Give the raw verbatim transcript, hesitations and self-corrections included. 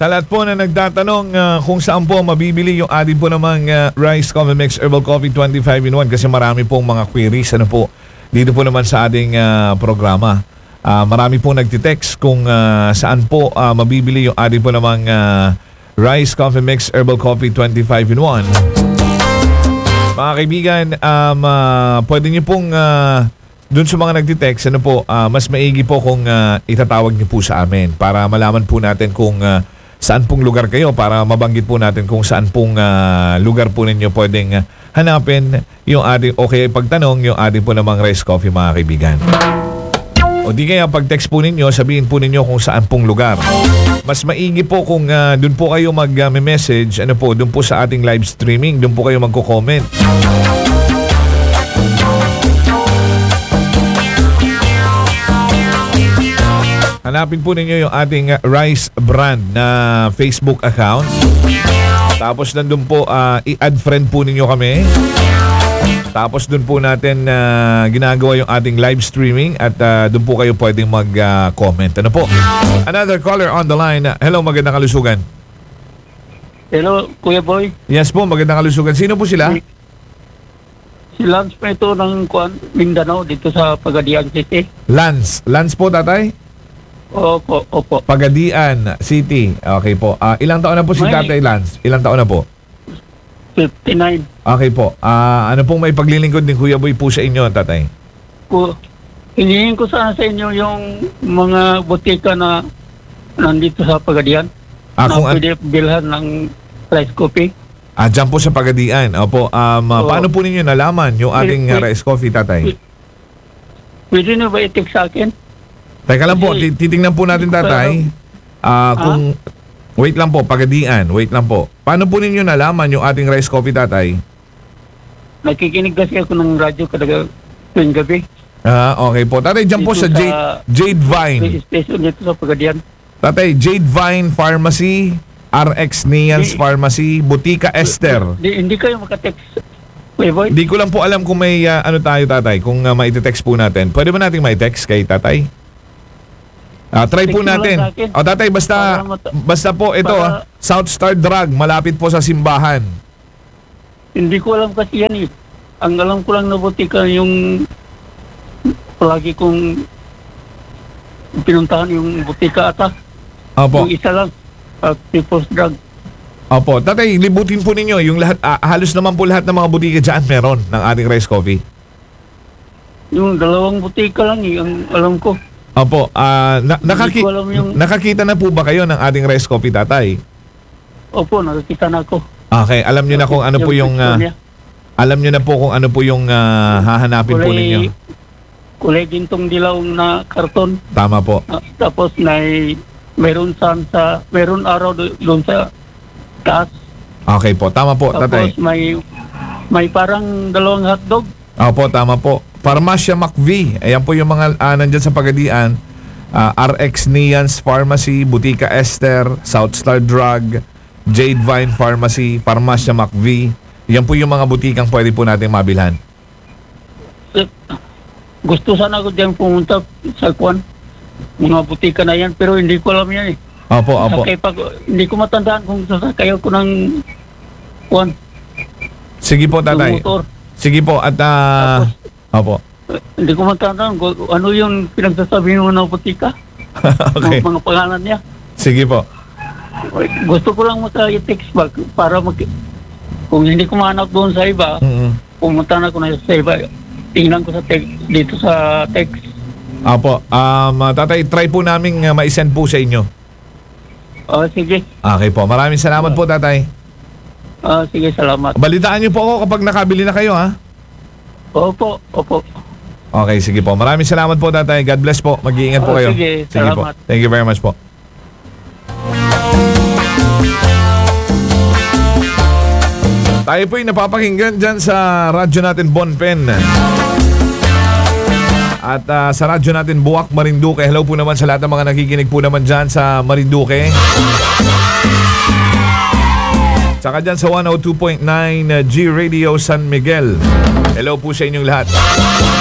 Sa lahat po na nagtatanong uh, kung saan po mabibili yung ating po namang uh, Rice Coffee Mix Herbal Coffee twenty-five in one kasi marami pong mga queries ano po dito po naman sa ating uh, programa. Uh, marami po nagtitext kung uh, saan po uh, mabibili yung ating po namang uh, Rice Coffee Mix Herbal Coffee twenty-five in one. Mga kaibigan, um, uh, pwede niyo pong uh, dun sa mga nagtitext, ano po, uh, mas maigi po kung uh, itatawag niyo po sa amin para malaman po natin kung uh, saan pong lugar kayo, para mabanggit po natin kung saan pong uh, lugar po ninyo pwedeng uh, hanapin yung ating, okay, pagtanong yung ating po namang Rice Coffee, mga kaibigan. O di kaya pag text po ninyo, sabihin po ninyo kung saan pong lugar. Mas maigi po kung uh, dun po kayo mag-message, uh, ano po, dun po sa ating live streaming, dun po kayo magko-comment. Hanapin po ninyo yung ating uh, Rice Brand na Facebook account. Tapos nandun po, uh, i-add friend po ninyo kami. Tapos dun po natin uh, ginagawa yung ating live streaming at uh, dun po kayo pwedeng mag-comment. Uh, ano po? Another caller on the line. Hello, magandang kalusugan. Hello, Kuya Boy. Yes po, magandang kalusugan. Sino po sila? Si, si Lance pa ito ng Kuan, Mindanao dito sa Pagadian City. Lance. Lance po, tatay? Opo, opo. Pagadian City. Okay po. Uh, ilang taon na po si May, Tatay Lance? Ilang taon na po? fifty-nine. Okay po. Uh, ano pong may paglilingkod din Kuya Boy po sa inyo, Tatay? Ko, hinihin ko sana sa inyo yung mga butika na nandito sa Pagadian. Ah, na kung an- pwede bilhan ng rice coffee. Ah, dyan po sa Pagadian. Opo. Um, uh, Oo. paano po ninyo nalaman yung ating uh, Wait, wait. rice coffee, Tatay? Pwede nyo ba itik sa akin? Teka lang po, Kasi- titingnan po natin, Tatay. Ah, kung wait lang po, Pagadian, wait lang po. Paano po ninyo nalaman yung ating rice coffee, Tatay? Nakikinig kasi ako ng radyo kada tuwing gabi. Ah, okay po. Tatay, dyan po Dito sa sa- Jade, Jade Vine. May station dito sa Pagadian. Tatay, Jade Vine Pharmacy, R X Nians Di- Pharmacy, Butika Esther. Di, hindi kayo makatext. Kuya Boy? Di ko lang po alam kung may uh, ano tayo, Tatay, kung uh, maiti-text po natin. Pwede ba nating mai-text kay Tatay? Ah, try po Text mo lang natin. sa akin. O Tatay, basta Para mata- basta po ito, para- ah, South Star Drug, malapit po sa simbahan. Hindi ko alam kasi yan eh. Ang alam ko lang na butika yung palagi kong pinuntahan yung butika ata. Opo. Yung isa lang. Uh, People's Drug. Opo. Tatay, libutin po ninyo yung lahat, ah, halos naman po lahat ng mga butika dyan meron ng ating rice coffee. Yung dalawang butika lang eh, ang alam ko. Opo. Ah, na- nakaki- ko alam yung- nakakita na po ba kayo ng ating rice coffee, Tatay? Opo, nakakita na ako. Okay, alam niyo na kung ano po yung ah, picture niya. alam niyo na po kung ano po yung ah, hahanapin po ninyo. Kulay gintong dilaw na karton. Tama po. Ah, tapos may meron san sa meron araw do- doon sa taas. Okay po. Tama po, Tapos Tatay. may may parang dalawang hotdog. Opo, tama po. Farmacia McV. Ayan po yung mga uh, nandyan sa Pagadian. Ah, R X Nians Pharmacy, Butika Esther, South Star Drug, Jade Vine Pharmacy, Farmacia McV. Yan po yung mga butikang pwede po natin mabilhan. Eh, Gusto sana ko diyan pumunta sa Kwan. Mga butika na yan, pero hindi ko alam yan eh. Opo, opo. Sakay pa, ko- hindi ko matandaan kung sasakay ako ng Kwan, Sige po, ng Tatay. motor. Sige po. At, ah, opo. Eh, Hindi ko matandaan kung ano yung pinagsasabi mo ng butika. Okay. Mga, mga pangalan niya. Sige po. Gusto ko lang maka-text back para mag... Kung hindi ko mahanap doon sa iba, Mm-mm. pumunta na ako na sa iba. Tingnan ko sa text, dito sa text. Opo. Um, ah, Tatay, try po namin uh, ma-send po sa inyo. Oh, sige. Okay po. Maraming salamat po, Tatay. Ah, sige, salamat. Balitaan niyo po ako kapag nakabili na kayo, ha? Opo, opo. Okay, sige po. Maraming salamat po, Tatay. God bless po. Mag-iingat po Oh, kayo. sige, po. salamat. Thank you very much po. Tayo po'y napapakinggan dyan sa radyo natin Bonpen. At uh, sa radyo natin Buwak, Marinduque. Hello po naman sa lahat ng mga nakikinig po naman dyan sa Marinduque. Tsaka dyan sa one oh two point nine G Radio San Miguel. Hello po sa inyong lahat.